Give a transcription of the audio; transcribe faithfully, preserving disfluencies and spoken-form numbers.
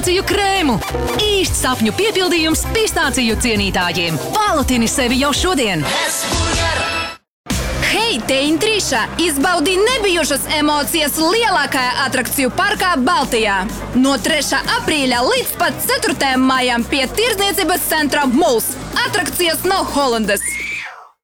Pistāciju krēmu. Īsts sapņu piepildījums pistāciju cienītājiem. Valutini sevi jau šodien! Hei, te Intrīša! Izbaudi nebijušas emocijas lielākajā atrakciju parkā Baltijā. No trešā aprīļa līdz pat ceturtajam maijam pie Tirdzniecības centra Mūls. Atrakcijas no Holandas.